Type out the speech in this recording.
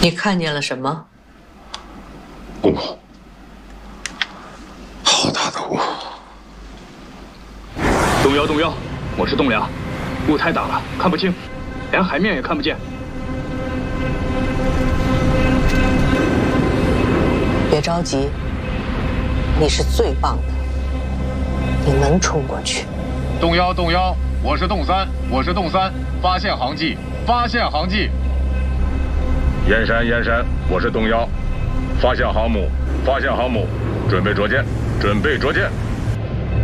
你看见了什么？ 雾，好大的雾！ 动摇，我是栋梁，雾太大了，看不清，连海面也看不见。 别着急，你是最棒的，你能冲过去。 动摇，我是洞三，发现航迹。 燕山，我是动摇，发现航母，准备着舰。